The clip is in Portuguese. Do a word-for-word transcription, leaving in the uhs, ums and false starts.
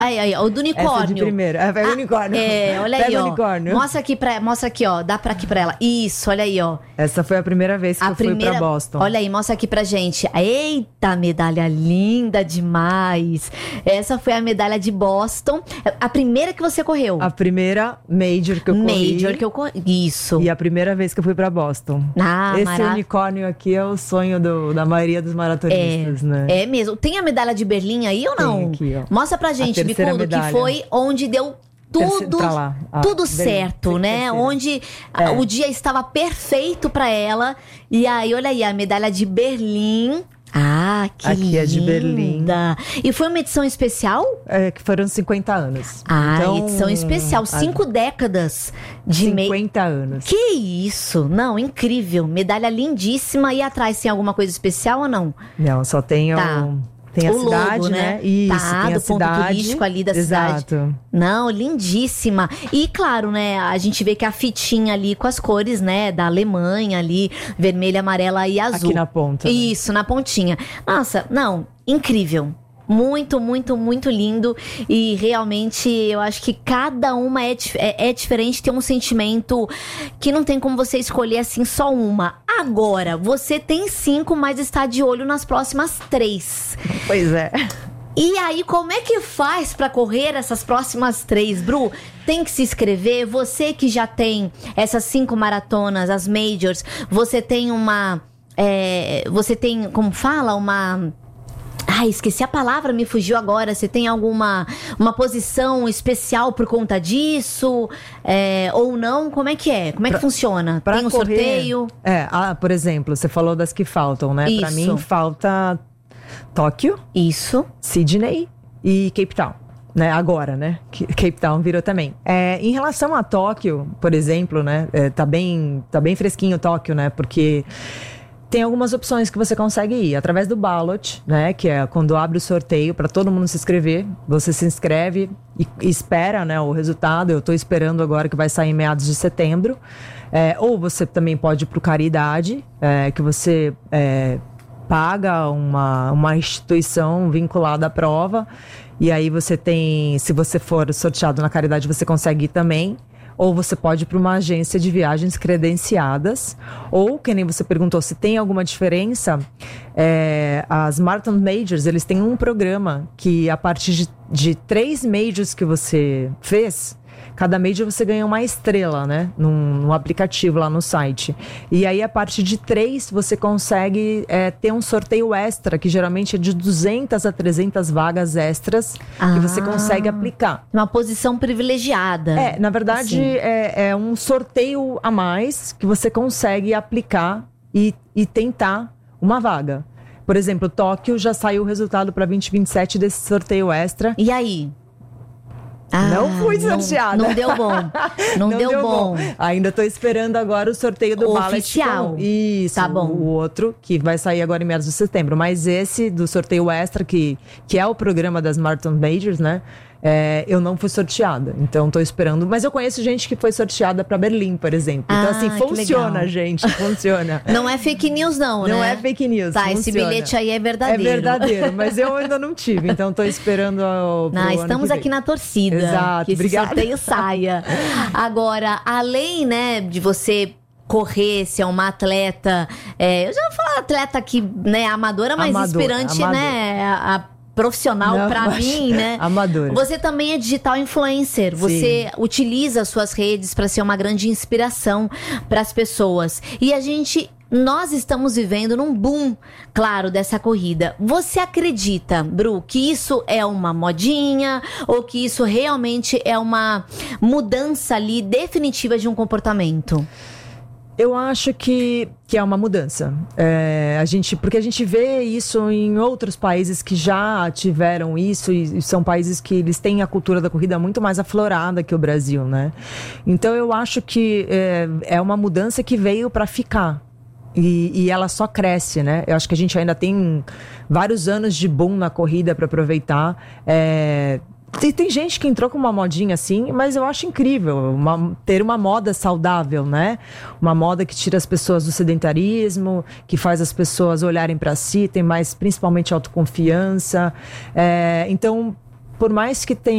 Aí, aí, o do unicórnio. Essa de primeiro. É, pega o Ah, unicórnio. É, olha aí, Pega ó. o unicórnio. Mostra aqui, pra, mostra aqui, ó. Dá pra aqui pra ela. Isso, olha aí, ó. Essa foi a primeira vez que A eu primeira, fui pra Boston. Olha aí, mostra aqui pra gente. Eita, medalha linda demais. Essa foi a medalha de Boston. A primeira que você correu. A primeira Major que eu corri. Major que eu corri. Isso. E a primeira vez que eu fui pra Boston. Ah, Esse marav- unicórnio aqui é o sonho do, da maioria dos maratonistas, né? É mesmo. Tem a medalha de Berlim aí ou não? Tem aqui, ó. Mostra pra gente, A terceira Bicudo, que medalha. foi onde deu Terceira- tudo, pra lá. Ah, tudo Berlim. certo, Sim, né? terceira. Onde ah, É. o dia estava perfeito pra ela. E aí, olha aí, a medalha de Berlim. Ah, que Aqui linda. é de Berlim. E foi uma edição especial? É, que foram cinquenta anos. Ah, Então, edição especial. a- Cinco décadas de meio. cinquenta anos. Que isso? Não, incrível. Medalha lindíssima. E atrás tem alguma coisa especial ou não? Não, só tem Tá. o... Tem a O cidade, logo, né? né? Isso, Tá, tem a do ponto cidade. turístico ali da cidade. Exato. Não, lindíssima. E claro, né, a gente vê que a fitinha ali com as cores, né, da Alemanha ali, vermelha, amarela e azul. Aqui na ponta, né? Isso, na pontinha. Nossa, não, incrível. Muito, muito, muito lindo. E realmente eu acho que cada uma é, dif- é, é diferente, tem um sentimento que não tem como você escolher assim só uma. Agora, você tem cinco, mas está de olho nas próximas três. Pois é. E aí, como é que faz pra correr essas próximas três, Bru? Tem que se inscrever. Você que já tem essas cinco maratonas, as majors, você tem uma... é, você tem, como fala, uma... Ai, esqueci a palavra, me fugiu agora. Você tem alguma uma posição especial por conta disso? É, ou não? Como é que é? Como é que funciona? Pra Tem um correr- sorteio? É, ah, por exemplo, você falou das que faltam, né? Pra Isso. mim falta Tóquio, Isso. Sydney e Cape Town. Né, agora, né? Que- Cape Town virou também. É, em relação a Tóquio, por exemplo, né? É, tá bem, tá bem fresquinho Tóquio, né? Porque tem algumas opções que você consegue ir através do ballot, né? Que é quando abre o sorteio para todo mundo se inscrever. Você se inscreve e, e espera, né? O resultado. Eu tô esperando agora que vai sair em meados de setembro. É, ou você também pode ir pro Caridade, é, que você é, paga uma, uma instituição vinculada à prova. E aí você tem, se você for sorteado na Caridade, você consegue ir também. Ou você pode ir para uma agência de viagens credenciadas. Ou, que nem você perguntou, se tem alguma diferença, é, as Marathon Majors, eles têm um programa que a partir de, de três majors que você fez, cada major você ganha uma estrela, né? Num, num aplicativo lá no site. E aí, a partir de três, você consegue é, ter um sorteio extra, que geralmente é de duzentas a trezentas vagas extras, Ah. que você consegue aplicar. Uma posição privilegiada. É, na verdade, Assim. é, é um sorteio a mais que você consegue aplicar e, e tentar uma vaga. Por exemplo, Tóquio já saiu o resultado para vinte e vinte e sete desse sorteio extra. E aí? Não fui não- sorteada. Não, deu bom. Não, deu, bom. Ainda tô esperando agora o sorteio do O ballot. oficial. com- Isso, Tá bom. o outro, que vai sair agora em meados de setembro. Mas esse do sorteio extra, que, que é o programa das Marathon Majors, né? É, eu não fui sorteada, então tô esperando. Mas eu conheço gente que foi sorteada para Berlim, por exemplo. Então, Ah, assim, que funciona, legal. gente, funciona. Não é fake news, não, né? Não é fake news. Tá, esse funciona. bilhete aí é verdadeiro. É verdadeiro, mas eu ainda não tive, então tô esperando ao, pro Não, ano estamos que aqui vem. na torcida. Exato, que esse obrigada. sorteio saia. Agora, além, né, de você correr, ser uma atleta, é, eu já vou falar atleta aqui, né, amadora, mas Amadora, inspirante, amadora. né, a, a profissional Não, pra mas- mim, né? amadora. Você também é digital influencer. Você utiliza as suas redes para ser uma grande inspiração para as pessoas. E a gente nós estamos vivendo num boom, claro, dessa corrida. Você acredita, Bru, que isso é uma modinha ou que isso realmente é uma mudança ali definitiva de um comportamento? Eu acho que, que é uma mudança. É, a gente, porque a gente vê isso em outros países que já tiveram isso, e, e são países que eles têm a cultura da corrida muito mais aflorada que o Brasil, né? Então eu acho que é, é uma mudança que veio para ficar. E, e ela só cresce, né? Eu acho que a gente ainda tem vários anos de boom na corrida para aproveitar. É, Tem, tem gente que entrou com uma modinha assim, mas eu acho incrível uma, ter uma moda saudável, né? Uma moda que tira as pessoas do sedentarismo, que faz as pessoas olharem para si, tem mais, principalmente, autoconfiança. É, então, por mais que tenha